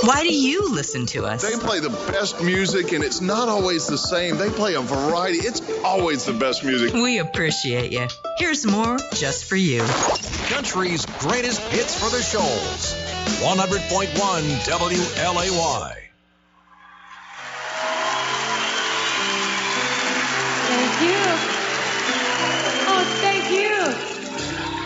Why do you listen to us? They play the best music, and it's not always the same. They play a variety. It's always the best music. We appreciate you. Here's more just for you. Country's greatest hits for the shoals. 100.1 WLAY.